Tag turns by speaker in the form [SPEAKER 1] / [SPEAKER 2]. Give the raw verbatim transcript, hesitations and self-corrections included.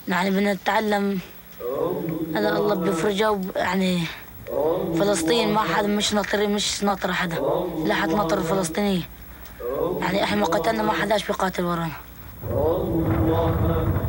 [SPEAKER 1] يعني بنتعلم هذا الله بيفرجه يعني. فلسطين ما حد مش ناطر مش ناطر حدا، لا حد ناطر الفلسطينية. يعني احنا ما قتلنا ما حداش بيقاتل ورانا.